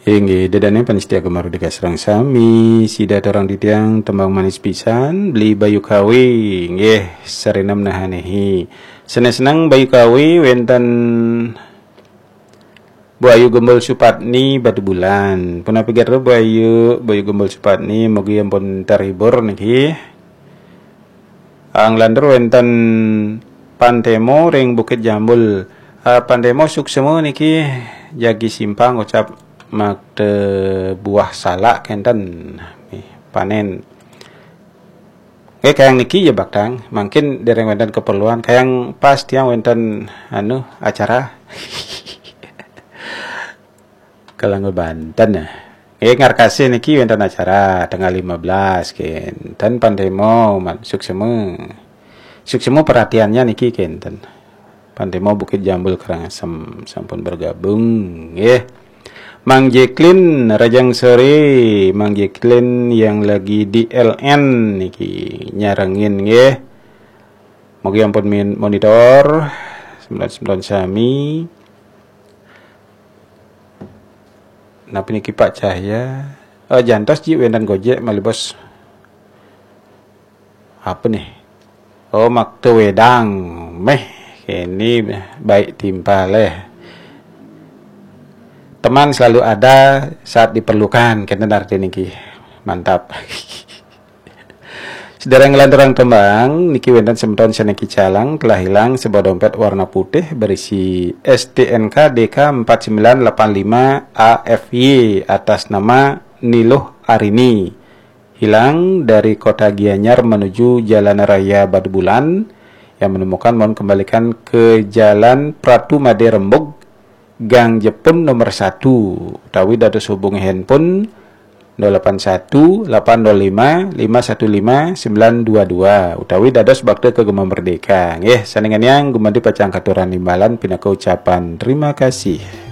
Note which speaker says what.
Speaker 1: Hingga dadane panitia Mardika Serang sami sida orang ditiang tembang manis pisan beli bayu kawi nggih sarenam nahanehi senang bayu kawi wenten Bayu Gembol Supatni Batu Bulan puna pikir Bayu Gembol Supatni mugi ampun terhibur niki ang landur wenten Pantemo ring Bukit Jambul Pantemo suksemu niki jagi simpang ucap makte buah salak kenten panen kayang niki ya baktang mungkin dereng wenten keperluan kayang pas tiang wenten acara Kalanggo Banten ya ngarkasi niki wenten acara tanggal 15 kenten Pantemo suksemu perhatiannya niki kenten Pantemo Bukit Jambul Karangasem sampun bergabung nggih Mang Jacqueline Rajang Sore Mang Jacqueline yang lagi di LN niki nyarengin nggih mugi ampun monitor 99 sami napa niki Pak Cahya jantos ji wenten Gojek mali bos apa nih makte wedang ini baik timpaleh teman selalu ada saat diperlukan kenten arti niki mantap sedhereng lanturang tembang niki wenten semton seneki calang telah hilang sebuah dompet warna putih berisi STNK DK 4985 AFY atas nama Niluh Arini hilang dari kota Gianyar menuju Jalan Raya Batu Bulan yang menemukan mohon kembalikan ke Jalan Pratu Made Rembug Gang Jepun nomor 1 utawi dados hubungi handphone 081 805 515 922 utawi dados bakte kegema merdeka nggih sanengan yang gumadi pacang katuran imbalan pinaka ucapan terima kasih.